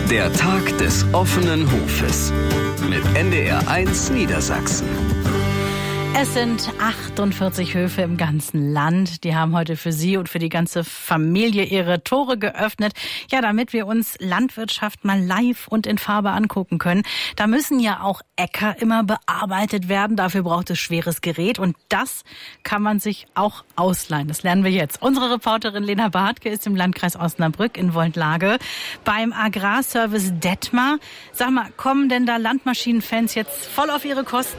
Der Tag des offenen Hofes mit NDR1 Niedersachsen. Es sind 48 Höfe im ganzen Land. Die haben heute für Sie und für die ganze Familie ihre Tore geöffnet. Ja, damit wir uns Landwirtschaft mal live und in Farbe angucken können. Da müssen ja auch Äcker immer bearbeitet werden. Dafür braucht es schweres Gerät. Und das kann man sich auch ausleihen. Das lernen wir jetzt. Unsere Reporterin Lena Bartke ist im Landkreis Osnabrück in Wolntlage beim Agrarservice Detmar. Sag mal, kommen denn da Landmaschinenfans jetzt voll auf ihre Kosten?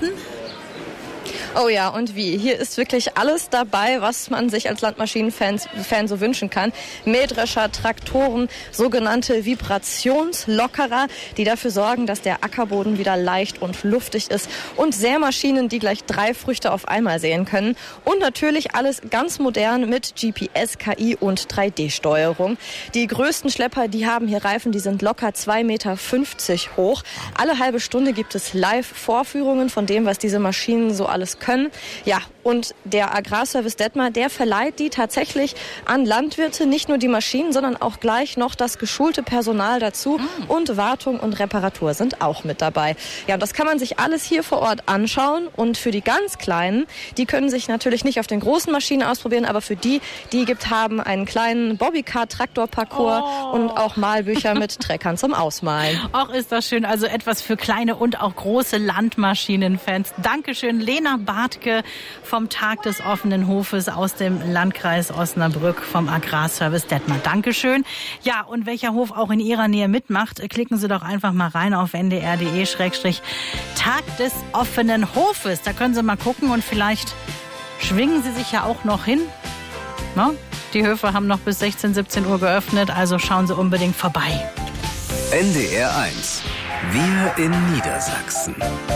Oh ja, und wie? Hier ist wirklich alles dabei, was man sich als Landmaschinenfan so wünschen kann. Mähdrescher, Traktoren, sogenannte Vibrationslockerer, die dafür sorgen, dass der Ackerboden wieder leicht und luftig ist. Und Sämaschinen, die gleich 3 Früchte auf einmal säen können. Und natürlich alles ganz modern mit GPS, KI und 3D-Steuerung. Die größten Schlepper, die haben hier Reifen, die sind locker 2,50 Meter hoch. Alle halbe Stunde gibt es Live-Vorführungen von dem, was diese Maschinen so alles können. Ja, und der Agrarservice Detmar, der verleiht die tatsächlich an Landwirte, nicht nur die Maschinen, sondern auch gleich noch das geschulte Personal dazu. Und Wartung und Reparatur sind auch mit dabei. Ja, und das kann man sich alles hier vor Ort anschauen. Und für die ganz Kleinen, die können sich natürlich nicht auf den großen Maschinen ausprobieren, aber für die haben einen kleinen Bobbycar-Traktorparcours und auch Malbücher mit Treckern zum Ausmalen. Auch ist das schön, also etwas für kleine und auch große Landmaschinenfans. Dankeschön, Lena Bartke vom Tag des offenen Hofes aus dem Landkreis Osnabrück vom Agrarservice Detmar. Dankeschön. Ja, und welcher Hof auch in Ihrer Nähe mitmacht, klicken Sie doch einfach mal rein auf ndr.de/Tag des offenen Hofes. Da können Sie mal gucken und vielleicht schwingen Sie sich ja auch noch hin. No? Die Höfe haben noch bis 16, 17 Uhr geöffnet, also schauen Sie unbedingt vorbei. NDR1. Wir in Niedersachsen.